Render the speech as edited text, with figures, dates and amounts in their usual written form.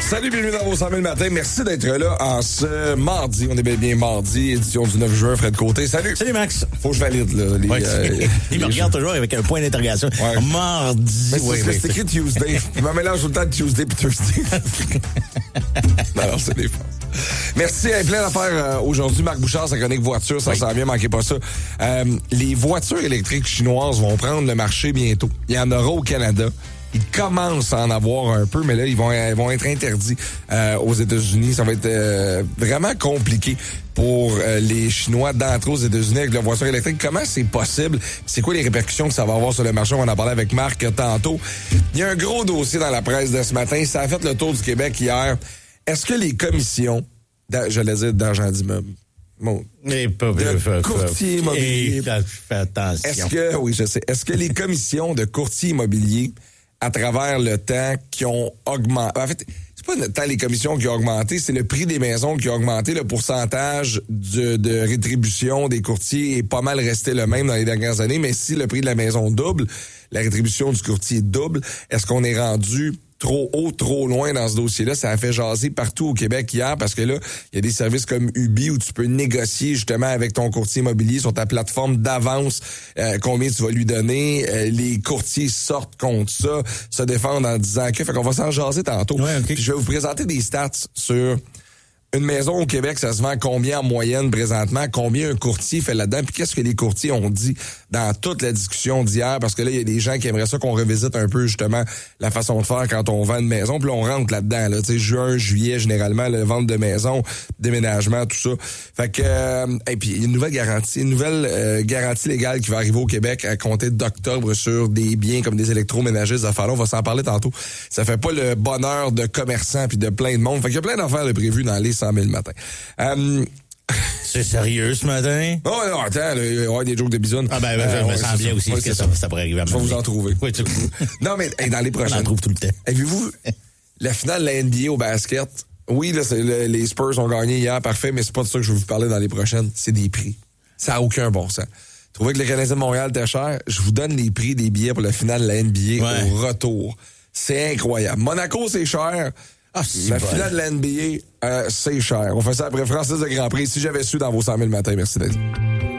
Salut, bienvenue dans vos 100 000 matin. Merci d'être là en ce mardi. On est bien mardi, édition du 9 juin. Fred Côté, salut. Salut, Max. Faut que je valide, là. Il me regarde toujours avec un point d'interrogation. Ouais. Mardi. Mais c'est écrit Tuesday. Je me mélange tout le temps de Tuesday puis Thursday. Alors, c'est des forces. Merci. Plein d'affaires aujourd'hui. Marc Bouchard, sa chronique voiture, ça s'en vient, manquez pas ça. Les voitures électriques chinoises vont prendre le marché bientôt. Il y en aura au Canada. Ils commencent à en avoir un peu, mais là, ils vont être interdits aux États-Unis. Ça va être vraiment compliqué pour les Chinois d'entrer aux États-Unis avec leur voiture électrique. Comment c'est possible? C'est quoi les répercussions que ça va avoir sur le marché? On va en parler avec Marc tantôt. Il y a un gros dossier dans la presse de ce matin. Ça a fait le tour du Québec hier. Est-ce que les commissions, j'allais dire d'agents d'immeubles, de courtiers immobiliers, Fais attention. Est-ce que les commissions de courtiers immobiliers à travers le temps qui ont augmenté. En fait, c'est pas tant les commissions qui ont augmenté, c'est le prix des maisons qui a augmenté. Le pourcentage de rétribution des courtiers est pas mal resté le même dans les dernières années, mais si le prix de la maison double, la rétribution du courtier double, est-ce qu'on est rendu trop haut, trop loin dans ce dossier-là? Ça a fait jaser partout au Québec hier parce que là, il y a des services comme Ubi où tu peux négocier justement avec ton courtier immobilier sur ta plateforme d'avance combien tu vas lui donner. Les courtiers sortent contre ça, se défendent en disant que... Fait qu'on va s'en jaser tantôt. Ouais, okay. Puis je vais vous présenter des stats sur... Une maison au Québec, ça se vend combien en moyenne présentement? Combien un courtier fait là-dedans? Puis qu'est-ce que les courtiers ont dit dans toute la discussion d'hier? Parce que là, il y a des gens qui aimeraient ça qu'on revisite un peu justement la façon de faire quand on vend une maison. Puis là, on rentre là-dedans. Là, tu sais, juin, juillet, généralement, le vente de maison, déménagement, tout ça. Fait que et puis il y a une nouvelle garantie légale qui va arriver au Québec à compter d'octobre sur des biens comme des électroménagers, des affaires-là. On va s'en parler tantôt. Ça fait pas le bonheur de commerçants puis de plein de monde. Fait qu'il y a plein d'affaires de prévues dans les 100 000 le matin. C'est sérieux ce matin? Oh non, attends, il va y avoir des jokes de bisounes. Ah ben, je me sens bien aussi que ça pourrait arriver à je vais vous en trouver. Oui, non, mais dans les prochaines. On en trouve tout le temps. Avez-vous la finale de la NBA au basket? Oui, là, les Spurs ont gagné hier, parfait, mais c'est pas de ça que je vais vous parler dans les prochaines. C'est des prix. Ça n'a aucun bon sens. Trouvez que le Canadien de Montréal était cher? Je vous donne les prix des billets pour la finale de la NBA au retour. C'est incroyable. Monaco, c'est cher. La finale de la NBA, c'est cher. On fait ça après Francis de Grand Prix. Si j'avais su dans vos 100 000 matins, merci d'être.